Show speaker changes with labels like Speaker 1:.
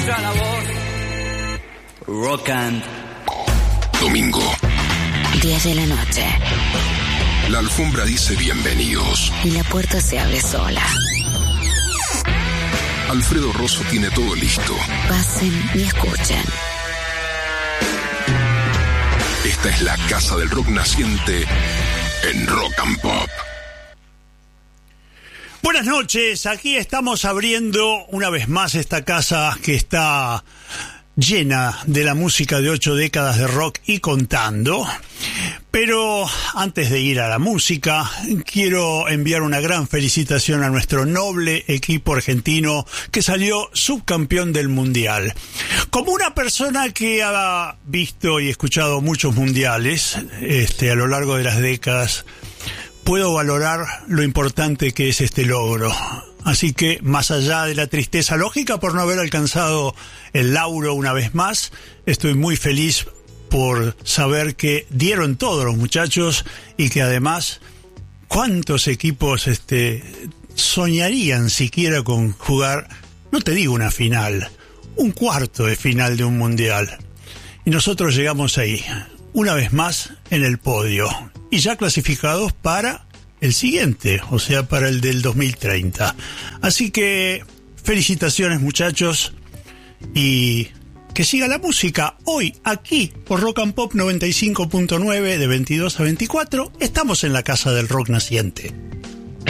Speaker 1: La voz. Rock and.
Speaker 2: Domingo.
Speaker 3: 10 de la noche.
Speaker 2: La alfombra dice bienvenidos.
Speaker 3: Y la puerta se abre sola.
Speaker 2: Alfredo Rosso tiene todo listo.
Speaker 3: Pasen y escuchen.
Speaker 2: Esta es la casa del rock naciente en Rock and Pop.
Speaker 4: Buenas noches, aquí estamos abriendo una vez más esta casa que está llena de la música de 8 décadas de rock y contando. Pero antes de ir a la música, quiero enviar una gran felicitación a nuestro noble equipo argentino que salió subcampeón del Mundial. Como una persona que ha visto y escuchado muchos mundiales a lo largo de las décadas, puedo valorar lo importante que es este logro. Así que, más allá de la tristeza lógica por no haber alcanzado el lauro una vez más, estoy muy feliz por saber que dieron todos los muchachos y que además, ¿cuántos equipos soñarían siquiera con jugar, no te digo una final, un cuarto de final de un mundial? Y nosotros llegamos ahí, una vez más en el podio, y ya clasificados para el siguiente, o sea, para el del 2030. Así que, felicitaciones muchachos, y que siga la música. Hoy, aquí, por Rock and Pop 95.9, de 22 a 24, estamos en la casa del rock naciente.